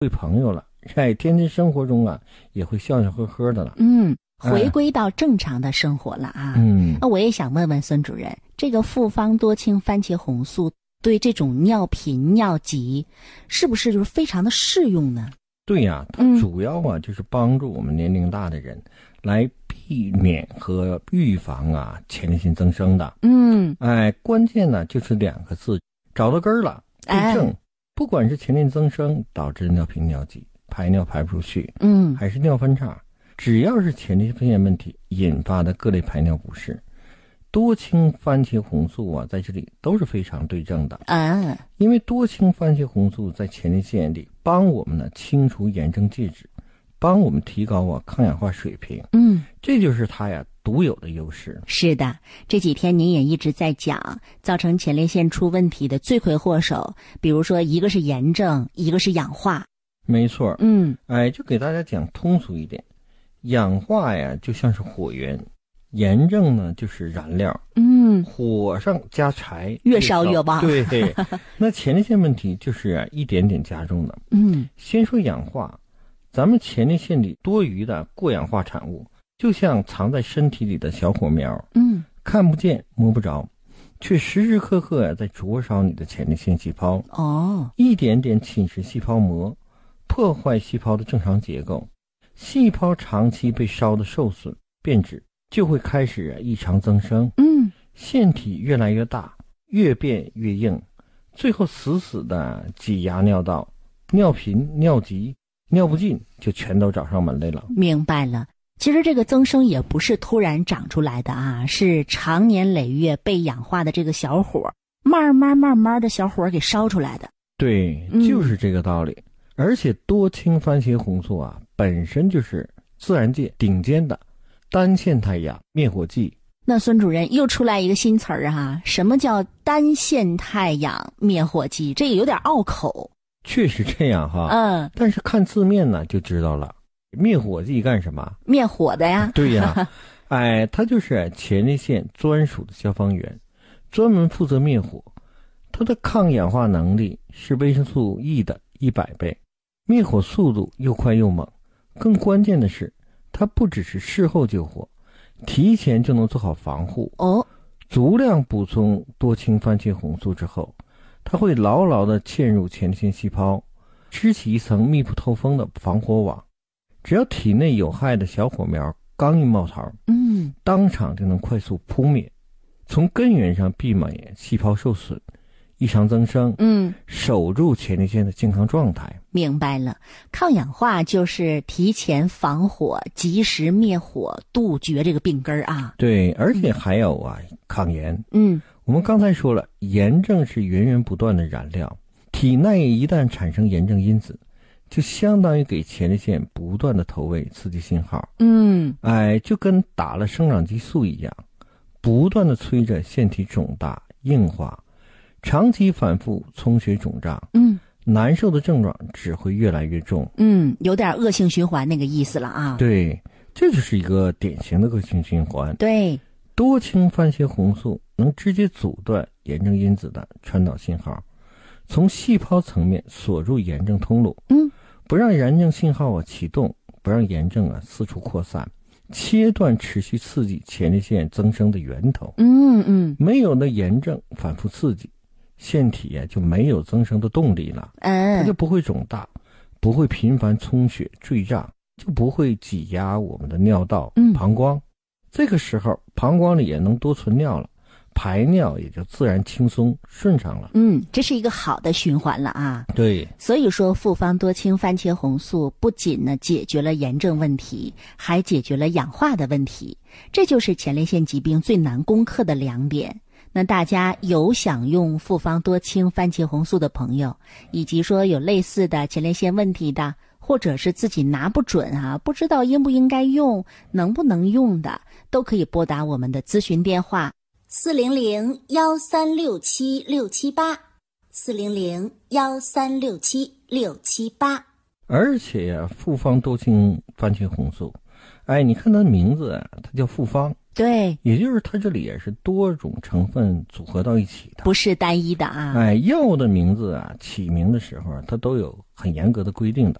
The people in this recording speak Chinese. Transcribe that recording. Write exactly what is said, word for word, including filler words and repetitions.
会朋友了，在天天生活中啊也会笑笑呵呵的了。 嗯，回归到正常的生活了啊。 嗯， 那我也想问问孙主任，这个复方多氢番茄红素对这种尿频尿急是不是就是非常的适用呢？ 对呀、啊，它主要啊、嗯、就是帮助我们年龄大的人来避免和预防啊前列腺增生的。 嗯， 哎，关键呢就是两个字，找到根儿了，对症。哎，不管是前列腺增生导致尿频尿急、排尿排不出去， 嗯， 还是尿分叉，只要是前列腺问题引发的各类排尿不适，多氢番茄红素啊，在这里都是非常对症的啊。 因为多氢番茄红素在前列腺里帮我们呢清除炎症介质，帮我们提高啊抗氧化水平。 嗯， 这就是它呀独有的优势。 是的，这几天您也一直在讲，造成前列腺出问题的罪魁祸首，比如说一个是炎症，一个是氧化。 没错， 嗯， 哎，就给大家讲通俗一点，氧化呀就像是火源，炎症呢就是燃料。 嗯， 火上加柴， 越烧越旺。 对，那前列腺问题就是啊一点点加重的。 嗯， 先说氧化，咱们前列腺里多余的过氧化产物，就像藏在身体里的小火苗， 嗯， 看不见摸不着，却时时刻刻啊在灼烧你的前列腺细胞。 哦， 一点点侵蚀细胞膜，破坏细胞的正常结构，细胞长期被烧得受损变质，就会开始啊异常增生。 嗯， 腺体越来越大，越变越硬，最后死死的挤压尿道，尿频尿急尿不尽就全都找上门来了。 明白了，其实这个增生也不是突然长出来的啊，是长年累月被氧化的这个小火慢慢慢慢的小火给烧出来的。 对，就是这个道理。嗯，而且多氢番茄红素啊本身就是自然界顶尖的单腺态氧灭火剂。 那孙主任又出来一个新词儿啊，什么叫单腺态氧灭火剂？这个有点拗口。 确实这样哈， 嗯， 但是看字面呢就知道了。灭火剂干什么？ 灭火的呀。 对呀，哎，它就是前列腺专属的消防员，专门负责灭火。它的抗氧化能力是维生素 E 的一百倍，灭火速度又快又猛。更关键的是，它不只是事后救火，提前就能做好防护。 哦， 足量补充多氢番茄红素之后，它会牢牢地嵌入前列腺细胞，织起一层密不透风的防火网。只要体内有害的小火苗刚一冒头， 嗯， 当场就能快速扑灭，从根源上避免细胞受损、异常增生， 嗯， 守住前列腺的健康状态。 明白了，抗氧化就是提前防火，及时灭火，杜绝这个病根儿啊。 对，而且还有啊，嗯、抗炎。 嗯， 我们刚才说了，炎症是源源不断的燃料，体内一旦产生炎症因子，就相当于给前列腺不断的投喂刺激信号。 嗯， 哎，就跟打了生长激素一样，不断的催着腺体肿大硬化，长期反复充血肿胀， 嗯， 难受的症状只会越来越重。 嗯，有点恶性循环那个意思了啊。 对，这就是一个典型的恶性循环。 对， 多氢番茄红素能直接阻断炎症因子的传导信号，从细胞层面锁住炎症通路， 嗯， 不让炎症信号啊启动，不让炎症啊四处扩散，切断持续刺激前列腺增生的源头。 嗯嗯， 没有了炎症反复刺激，腺体啊就没有增生的动力了， 嗯， 它就不会肿大，不会频繁充血坠胀，就不会挤压我们的尿道、 嗯、 膀胱。这个时候膀胱里也能多存尿了，排尿也就自然轻松顺畅了。 嗯，这是一个好的循环了啊。 对， 所以说复方多氢番茄红素不仅呢解决了炎症问题，还解决了氧化的问题，这就是前列腺疾病最难攻克的两点。那大家有想用复方多氢番茄红素的朋友，以及说有类似的前列腺问题的，或者是自己拿不准啊，不知道应不应该用，能不能用的，都可以拨打我们的咨询电话四零零幺三六七六七八，四零零幺三六七六七八。 而且呀、啊，复方多氢番茄红素，哎，你看它的名字啊，它叫复方， 对， 也就是它这里也是多种成分组合到一起的， 不是单一的啊。 哎，药的名字啊，起名的时候它都有很严格的规定的。